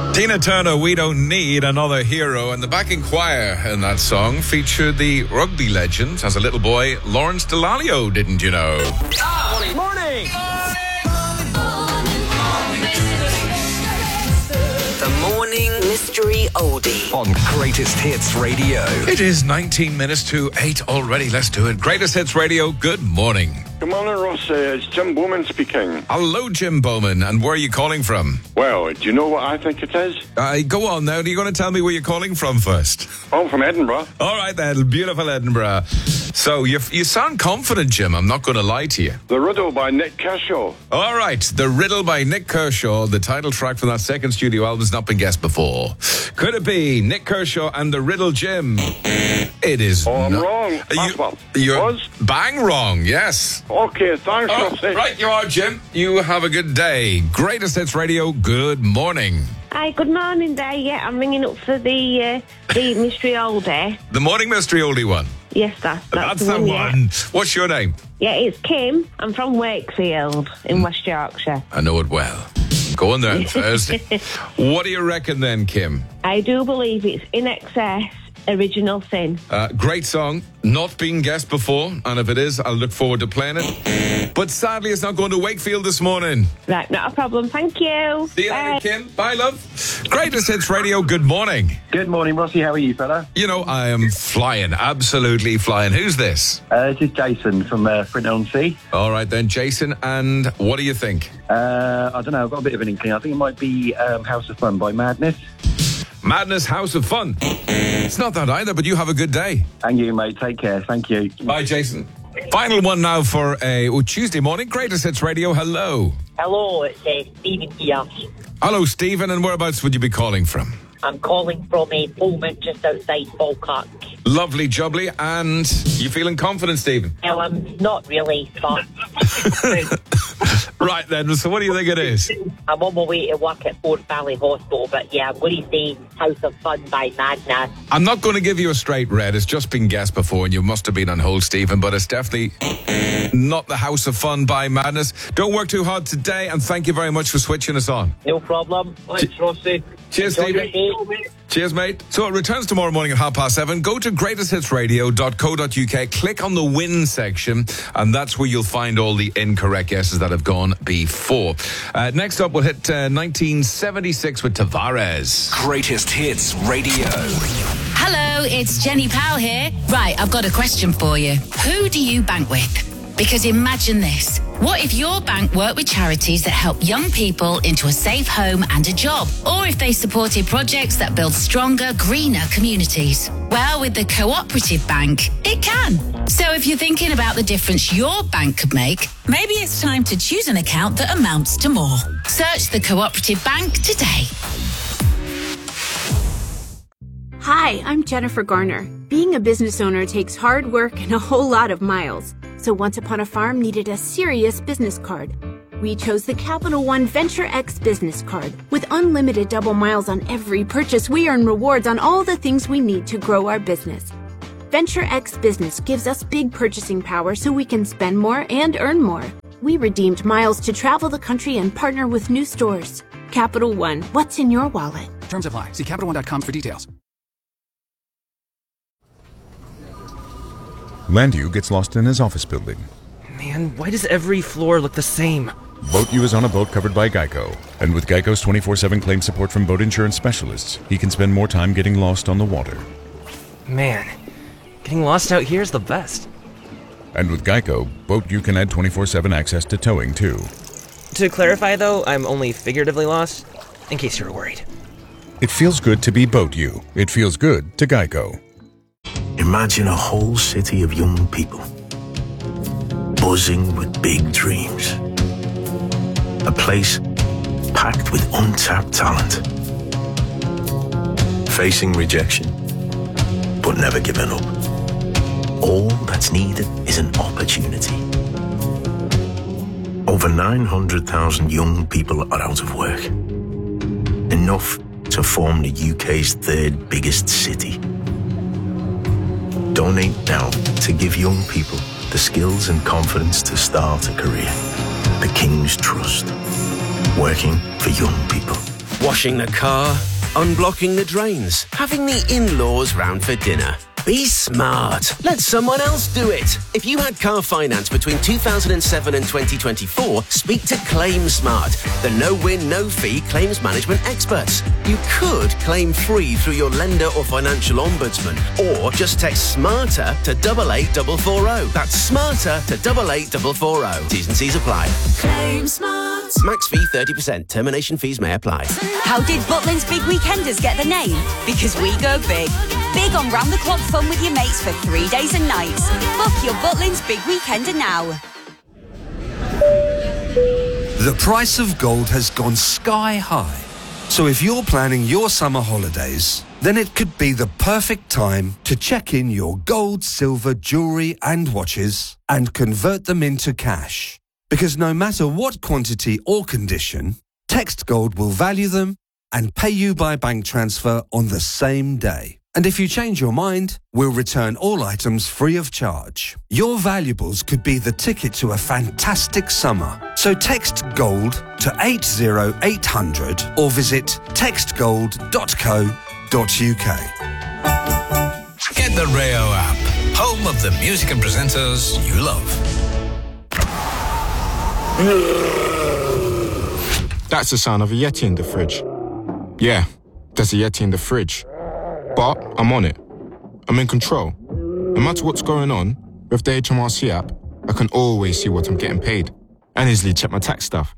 Tina Turner, We Don't Need Another Hero, and the backing choir in that song featured the rugby legend as a little boy, Lawrence Dallaglio, didn't you know? Morning! The Morning Mystery Oldie on Greatest Hits Radio. It is 19 minutes to 8 already. Let's do it. Greatest Hits Radio, good morning. Good morning, Ross. It's Jim Bowman speaking. Hello, Jim Bowman. And where are you calling from? Well, do you know what I think it is? Go on now. Are you going to tell me where you're calling from first? I'm from Edinburgh. All right, then. Beautiful Edinburgh. So, you sound confident, Jim. I'm not going to lie to you. The Riddle by Nick Kershaw. All right. The Riddle by Nick Kershaw. The title track from that second studio album has not been guessed before. Could it be Nick Kershaw and the Riddle, Jim? It is. Oh, I'm wrong. You're bang wrong, yes. Okay, thanks, Rossi. Right, you are, Jim. You have a good day. Greatest Hits Radio, good morning. Hi, good morning there. Yeah, I'm ringing up for the mystery oldie. The morning mystery oldie one? Yes, that's the one. Yeah. What's your name? Yeah, it's Kim. I'm from Wakefield in West Yorkshire. I know it well. Go on there on Thursday. What do you reckon then, Kim? I do believe it's In Excess, Original Sin. Great song. Not been guessed before, and if it is, I'll look forward to playing it. But sadly, it's not going to Wakefield this morning. Right, not a problem. Thank you. See you later, Kim. Bye, love. Greatest Hits Radio, good morning. Good morning, Rossi. How are you, fella? You know, I am flying, absolutely flying. Who's this? This is Jason from Frinton-on-Sea. All right, then, Jason, and what do you think? I don't know, I've got a bit of an inkling. I think it might be House of Fun by Madness. Madness, House of Fun. It's not that either, but you have a good day. And you, mate. Take care. Thank you. Bye, Jason. Final one now for Tuesday morning. Greatest Hits Radio. Hello. Hello, it's Stephen here. Hello, Stephen. And whereabouts would you be calling from? I'm calling from Pullman, just outside Falkirk. Lovely jubbly. And you feeling confident, Stephen? Well, I'm not really, but... Right then, so what do you think it is? I'm on my way to work at Fort Valley Hospital, but yeah, I'm going to say House of Fun by Madness. I'm not going to give you a straight red. It's just been guessed before, and you must have been on hold, Stephen, but it's definitely not the House of Fun by Madness. Don't work too hard today, and thank you very much for switching us on. No problem. Thanks, Rossi. Cheers, Stephen. Cheers, mate. So it returns tomorrow morning at 7:30. Go to greatesthitsradio.co.uk, click on the win section, and that's where you'll find all the incorrect guesses that have gone before. Next up, we'll hit 1976 with Tavares. Greatest Hits Radio. Hello, it's Jenny Powell here. Right, I've got a question for you. Who do you bank with? Because imagine this. What if your bank worked with charities that help young people into a safe home and a job? Or if they supported projects that build stronger, greener communities? Well, with the Cooperative Bank, it can. So if you're thinking about the difference your bank could make, maybe it's time to choose an account that amounts to more. Search the Cooperative Bank today. Hi, I'm Jennifer Garner. Being a business owner takes hard work and a whole lot of miles. So Once Upon a Farm needed a serious business card. We chose the Capital One Venture X business card. With unlimited double miles on every purchase, we earn rewards on all the things we need to grow our business. Venture X Business gives us big purchasing power so we can spend more and earn more. We redeemed miles to travel the country and partner with new stores. Capital One, what's in your wallet? Terms apply. See CapitalOne.com for details. Landu gets lost in his office building. Man, why does every floor look the same? Boat U is on a boat covered by Geico. And with Geico's 24/7 claim support from boat insurance specialists, he can spend more time getting lost on the water. Man, getting lost out here is the best. And with Geico, Boat U can add 24/7 access to towing, too. To clarify, though, I'm only figuratively lost, in case you were worried. It feels good to be Boat U. It feels good to Geico. Imagine a whole city of young people, buzzing with big dreams. A place packed with untapped talent. Facing rejection, but never giving up. All that's needed is an opportunity. Over 900,000 young people are out of work. Enough to form the UK's third biggest city. Donate now to give young people the skills and confidence to start a career. The King's Trust. Working for young people. Washing the car, unblocking the drains, having the in-laws round for dinner. Be smart. Let someone else do it. If you had car finance between 2007 and 2024, speak to ClaimSmart, the no-win, no-fee claims management experts. You could claim free through your lender or financial ombudsman, or just text SMARTER to 88440. That's SMARTER to 88440. T's and C's apply. Claim Smart. Max fee 30%. Termination fees may apply. How did Butlins Big Weekenders get the name? Because we go big. Big on round-the-clock fun with your mates for 3 days and nights. Book your Butlins Big Weekender now. The price of gold has gone sky high. So if you're planning your summer holidays, then it could be the perfect time to check in your gold, silver, jewellery and watches and convert them into cash. Because no matter what quantity or condition, Text Gold will value them and pay you by bank transfer on the same day. And if you change your mind, we'll return all items free of charge. Your valuables could be the ticket to a fantastic summer. So text GOLD to 80800 or visit textgold.co.uk. Get the Rayo app, home of the music and presenters you love. That's the sound of a Yeti in the fridge. Yeah, there's a Yeti in the fridge. But I'm on it. I'm in control. No matter what's going on, with the HMRC app, I can always see what I'm getting paid and easily check my tax stuff.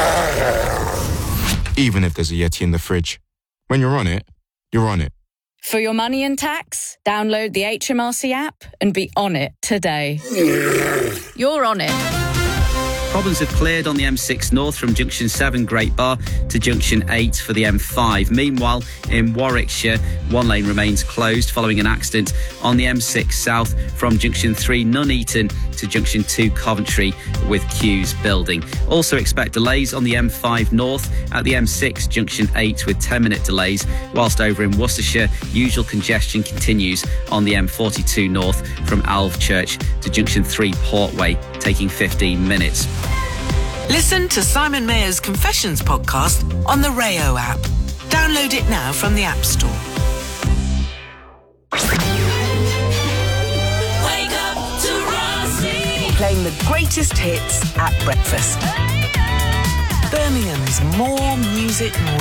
Even if there's a Yeti in the fridge. When you're on it, you're on it. For your money and tax, download the HMRC app and be on it today. You're on it. Problems have cleared on the M6 North from Junction 7 Great Bar to Junction 8 for the M5. Meanwhile, in Warwickshire, one lane remains closed following an accident on the M6 South from Junction 3 Nuneaton to Junction 2 Coventry with queues building. Also expect delays on the M5 North at the M6 Junction 8 with 10-minute delays, whilst over in Worcestershire, usual congestion continues on the M42 North from Alvechurch to Junction 3 Portway, taking 15 minutes. Listen to Simon Mayer's Confessions podcast on the Rayo app. Download it now from the App Store. Wake up to Rossi. Playing the greatest hits at breakfast. Birmingham's More Music Morning.